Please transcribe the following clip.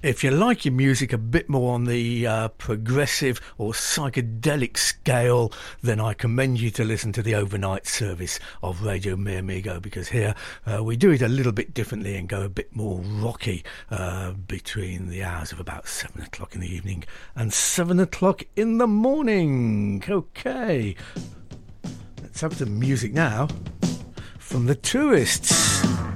If you like your music a bit more on the progressive or psychedelic scale, then I commend you to listen to the overnight service of Radio Mi Amigo, because here we do it a little bit differently and go a bit more rocky between the hours of about 7 o'clock in the evening and 7 o'clock in the morning. Okay, let's have some music now from the Tourists.